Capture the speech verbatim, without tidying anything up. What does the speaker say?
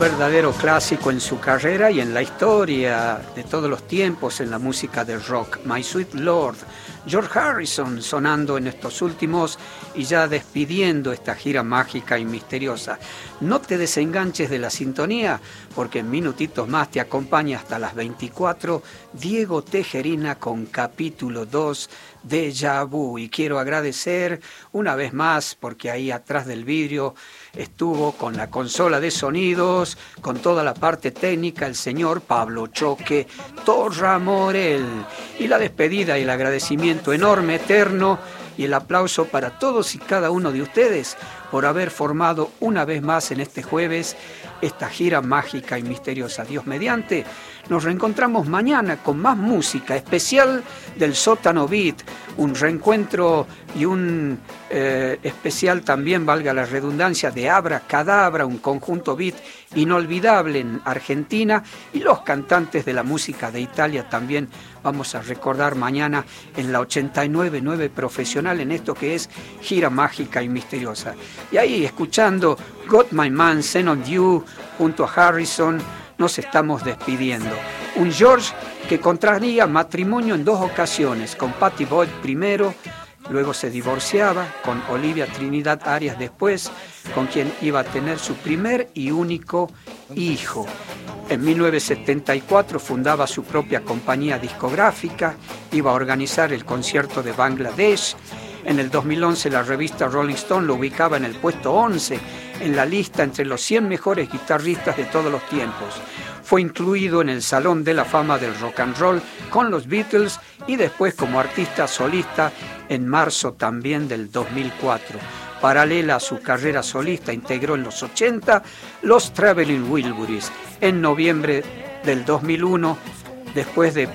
verdadero clásico en su carrera y en la historia de todos los tiempos en la música del rock. My Sweet Lord, George Harrison sonando en estos últimos y ya despidiendo esta gira mágica y misteriosa. No te desenganches de la sintonía porque en minutitos más te acompaña hasta las veinticuatro Diego Tejerina con capítulo dos de Déjà Vu. Y quiero agradecer una vez más porque ahí atrás del vidrio estuvo con la consola de sonidos, con toda la parte técnica, el señor Pablo Choque Torra Morel. Y la despedida y el agradecimiento enorme, eterno, y el aplauso para todos y cada uno de ustedes por haber formado una vez más en este jueves esta gira mágica y misteriosa. Dios mediante, nos reencontramos mañana con más música especial del Sótano Beat, un reencuentro y un eh, especial también, valga la redundancia, de Abra Cadabra, un conjunto beat inolvidable en Argentina, y los cantantes de la música de Italia también vamos a recordar mañana en la ochenta y nueve punto nueve Profesional en esto que es gira mágica y misteriosa. Y ahí escuchando Got My Man Sent on You junto a Harrison nos estamos despidiendo. Un George que contraría matrimonio en dos ocasiones, con Pattie Boyd primero, luego se divorciaba, con Olivia Trinidad Arias después, con quien iba a tener su primer y único hijo. En mil novecientos setenta y cuatro fundaba su propia compañía discográfica, iba a organizar el concierto de Bangladesh. En el dos mil once la revista Rolling Stone lo ubicaba en el puesto once en la lista entre los cien mejores guitarristas de todos los tiempos. Fue incluido en el Salón de la Fama del Rock and Roll con los Beatles y después como artista solista en marzo también del dos mil cuatro. Paralela a su carrera solista, integró en los ochenta los Traveling Wilburys. En noviembre del dos mil uno, después de